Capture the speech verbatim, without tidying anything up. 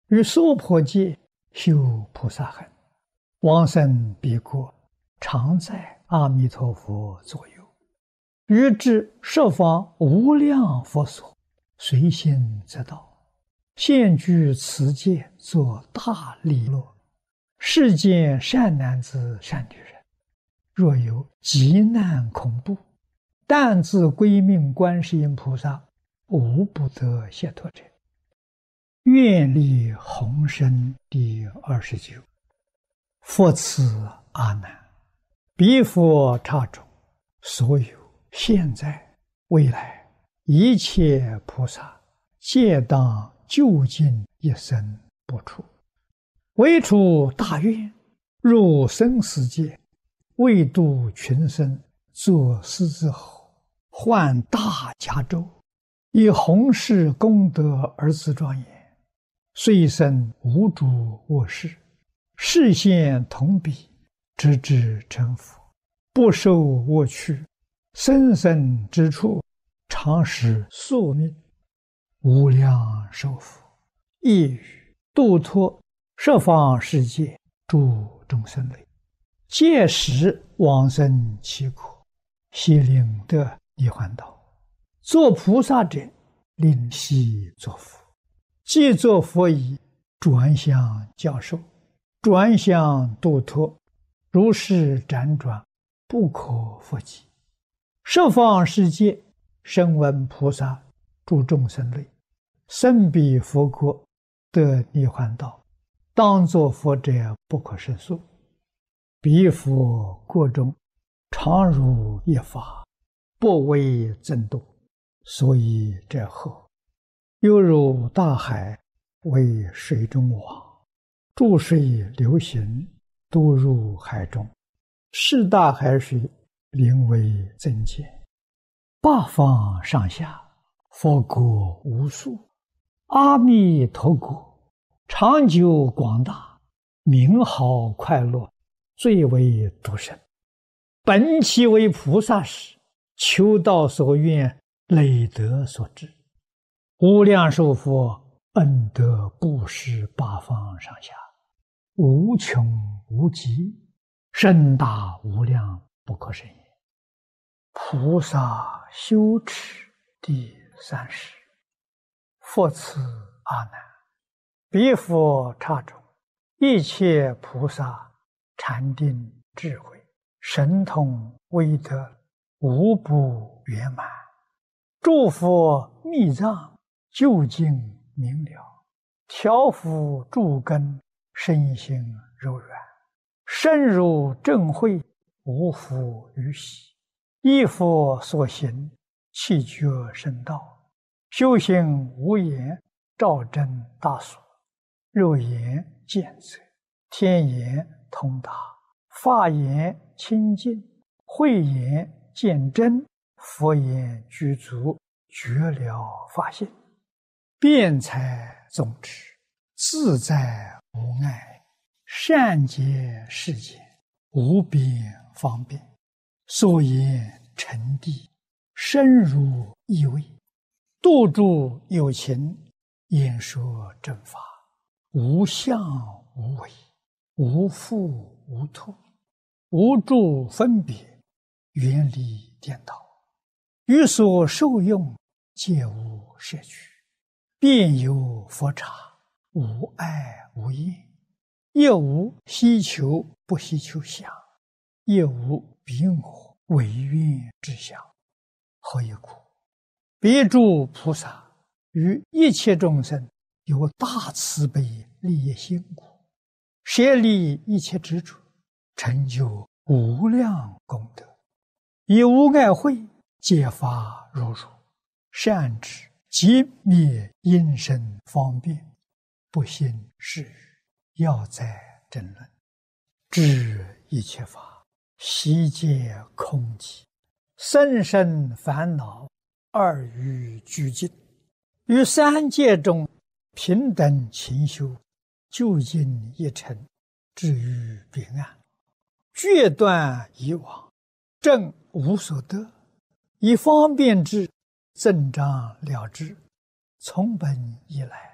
于娑婆界修菩萨行，往生彼国，常在阿弥陀佛左右。于至十方无量佛所，随心则到。现居此界，作大利乐。世间善男子、善女人，若有急难恐怖，但自归命观世音菩萨，无不得解脱者。愿力宏深第二十九。佛赐阿难，彼佛刹中，所有现在未来一切菩萨，皆当究竟一生不出，唯出大愿，入生死界，为度群生，作狮子吼，换大迦州，以弘誓功德而自庄严。虽生无诸恶事，示现同彼，直至成佛，不受恶趣，生生之处，常使宿命，无量寿福，一语度脱十方世界诸众生类，届时往生其国，悉令得涅槃道。做菩萨者，令悉作佛。既作佛已，转向教授，转向度脱，如是辗转，不可复计。十方世界，声闻菩萨诸众生类，生彼佛国，得涅槃道，当作佛者不可胜数。彼佛国中，常如一法，不为增度，所以者后。犹如大海，为水中网，注水流行，都入海中，是大海水，名为增减。八方上下，佛国无数，阿弥陀国，长久广大，名号快乐，最为独生。本其为菩萨时，求道所愿，累德所致。无量寿佛恩德布施八方上下，无穷无极，深大无量，不可胜也。菩萨修持第三十。佛赐阿难，彼佛刹中，一切菩萨禅定智慧，神通威德，无不圆满。诸佛密藏，究竟明了，调伏诸根，身心柔软，深入正慧，无复于喜。依佛所行，气觉深道，修行无言，照真大所。肉眼见则，天眼通达，法眼清净，慧眼见真，佛眼具足，觉了法性。辩才总持，自在无碍，善解世间，无边方便。所言沉谛，深入意味，度诸有情，演说正法，无相无为，无复无脱，无诸分别，远离颠倒，于所受用，皆无摄取。便有佛刹，无爱无厌，亦无希求不希求相，亦无彼我唯愿之相。何以故？彼诸菩萨于一切众生有大慈悲利益心故，舍利一切执着，成就无量功德，以无碍慧，揭发如如，善知即灭因身方便，不信是语，要在争论，知一切法，悉皆空寂，生生烦恼，二欲俱尽，于三界中平等勤修，究竟一尘，至于彼岸，决断以往，正无所得，以方便之，增长了之，从本以来，